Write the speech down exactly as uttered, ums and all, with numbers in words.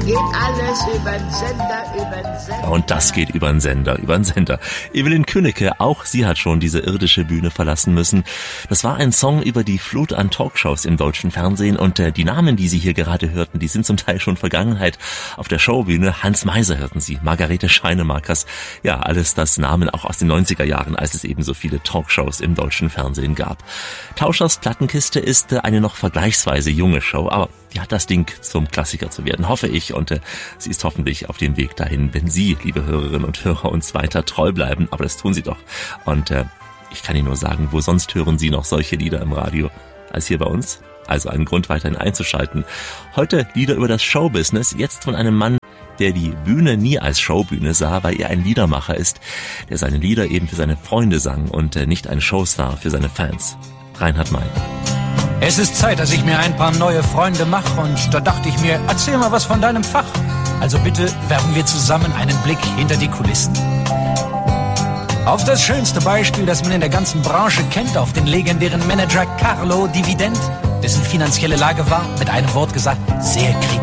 geht alles über den Sender, über den Sender. Und das geht über den Sender, über den Sender. Evelyn Künneke, auch sie hat schon diese irdische Bühne verlassen müssen. Das war ein Song über die Flut an Talkshows im deutschen Fernsehen und äh, die Namen, die Sie hier gerade hörten, die sind zum Teil schon Vergangenheit. Auf der Showbühne Hans Meiser hörten Sie, Margarete Scheinemakers, ja, alles das Namen auch aus den neunziger Jahren, als es eben so viele Talkshows im deutschen Fernsehen gab. Tauschers Plattenkiste ist äh, eine noch vergleichsweise junge Show, aber die hat das Ding zum Klassiker zu werden, hoffe ich. Und äh, sie ist hoffentlich auf dem Weg dahin, wenn Sie, liebe Hörerinnen und Hörer, uns weiter treu bleiben. Aber das tun Sie doch. Und äh, ich kann Ihnen nur sagen, wo sonst hören Sie noch solche Lieder im Radio als hier bei uns? Also ein Grund, weiterhin einzuschalten. Heute Lieder über das Showbusiness, jetzt von einem Mann, der die Bühne nie als Showbühne sah, weil er ein Liedermacher ist, der seine Lieder eben für seine Freunde sang und äh, nicht ein Showstar für seine Fans. Reinhard May. Es ist Zeit, dass ich mir ein paar neue Freunde mache und da dachte ich mir, erzähl mal was von deinem Fach. Also bitte werfen wir zusammen einen Blick hinter die Kulissen. Auf das schönste Beispiel, das man in der ganzen Branche kennt, auf den legendären Manager Carlo Dividend, dessen finanzielle Lage war, mit einem Wort gesagt, sehr kritisch.